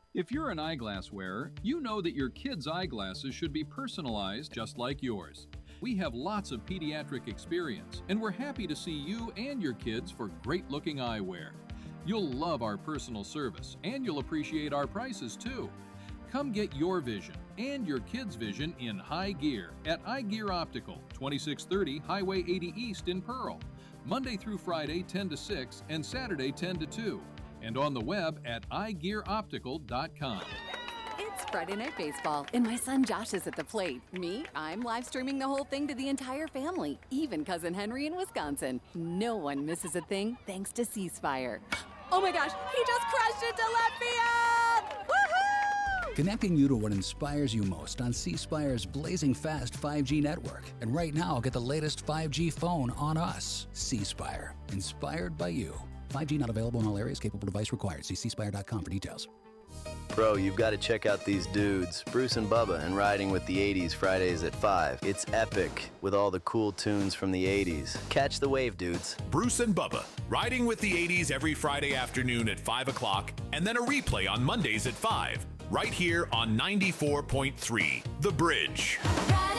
If you're an eyeglass wearer, you know that your kids' eyeglasses should be personalized just like yours. We have lots of pediatric experience, and we're happy to see you and your kids for great-looking eyewear. You'll love our personal service, and you'll appreciate our prices too. Come get your vision and your kids' vision in high gear at Eye Gear Optical, 2630 Highway 80 East in Pearl, Monday through Friday 10 to 6 and Saturday 10 to 2, and on the web at eyegearoptical.com. It's Friday Night Baseball, and my son Josh is at the plate. Me, I'm live streaming the whole thing to the entire family, even Cousin Henry in Wisconsin. No one misses a thing thanks to C Spire. Oh my gosh, he just crashed into left field! Woohoo! Connecting you to what inspires you most on C Spire's blazing fast 5G network. And right now, get the latest 5G phone on us. C Spire, inspired by you. 5G not available in all areas. Capable device required. See cspire.com for details. Bro, you've got to check out these dudes, Bruce and Bubba, and Riding with the 80s Fridays at 5. It's epic with all the cool tunes from the 80s. Catch the wave, dudes. Bruce and Bubba, Riding with the 80s every Friday afternoon at 5 o'clock, and then a replay on Mondays at 5, right here on 94.3 The Bridge.